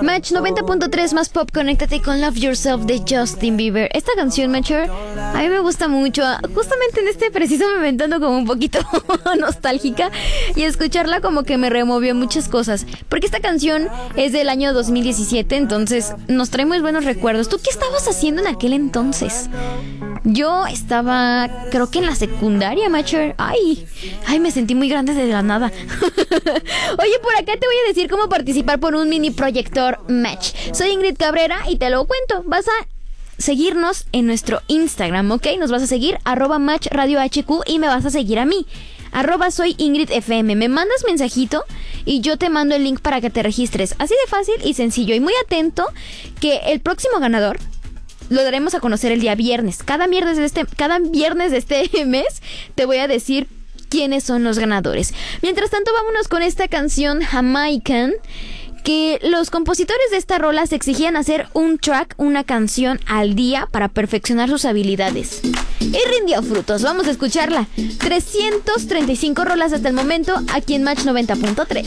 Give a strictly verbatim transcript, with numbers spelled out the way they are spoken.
Match noventa punto tres más pop, conéctate con Love Yourself de Justin Bieber. Esta canción, Matcher, a mí me gusta mucho. Justamente en este preciso momento ando como un poquito nostálgica y escucharla como que me removió muchas cosas. Porque esta canción es del año dos mil diecisiete, entonces nos trae muy buenos recuerdos. ¿Tú qué estabas haciendo en aquel entonces? Yo estaba, creo que en la secundaria, Matcher. Ay, ay, me sentí muy grande de la nada. Oye, por acá te voy a decir cómo participar por un mini proyector Match. Soy Ingrid Cabrera y te lo cuento. Vas a seguirnos en nuestro Instagram, ¿ok? Nos vas a seguir, arroba Match Radio H Q, y me vas a seguir a mí, arroba soy Ingrid F M. Me mandas mensajito y yo te mando el link para que te registres. Así de fácil y sencillo. Y muy atento que el próximo ganador lo daremos a conocer el día viernes. Cada viernes de este, cada viernes de este mes te voy a decir quiénes son los ganadores. Mientras tanto, vámonos con esta canción Jamaican, que los compositores de esta rola se exigían hacer un track, una canción al día para perfeccionar sus habilidades. Y rindió frutos. Vamos a escucharla. trescientas treinta y cinco rolas hasta el momento aquí en Match noventa punto tres.